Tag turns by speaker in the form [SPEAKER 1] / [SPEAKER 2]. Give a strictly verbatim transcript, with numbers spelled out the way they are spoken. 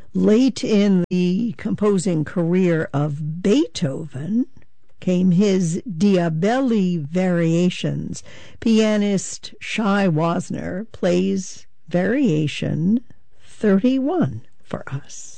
[SPEAKER 1] Late in the composing career of Beethoven came his Diabelli variations. Pianist Shai Wasner plays Variation thirty-one for us.